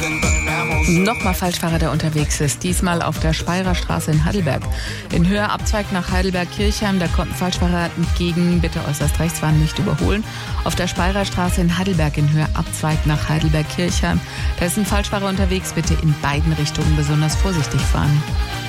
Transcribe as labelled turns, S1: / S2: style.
S1: Nochmal Falschfahrer, der unterwegs ist. Diesmal auf der Speyerer Straße in Heidelberg. In Höhe Abzweig nach Heidelberg-Kirchheim. Da kommt ein Falschfahrer entgegen. Bitte äußerst rechts fahren, nicht überholen. Auf der Speyerer Straße in Heidelberg in Höhe Abzweig nach Heidelberg-Kirchheim. Da ist ein Falschfahrer unterwegs. Bitte in beiden Richtungen besonders vorsichtig fahren.